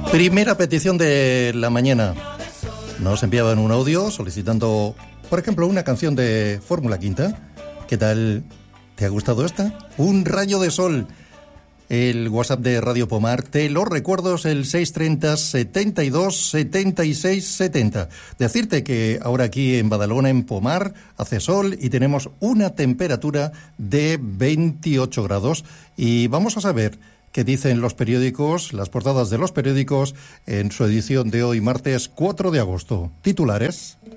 Primera petición de la mañana. Nos enviaban un audio solicitando, por ejemplo, una canción de Fórmula Quinta. ¿Qué tal? ¿Te ha gustado esta? Un rayo de sol. El WhatsApp de Radio Pomar, te lo recuerdo, es el 630 72 76 70. Decirte que ahora aquí en Badalona, en Pomar, hace sol y tenemos una temperatura de 28 grados. Y vamos a saber qué dicen los periódicos, las portadas de los periódicos, en su edición de hoy, martes 4 de agosto. Titulares.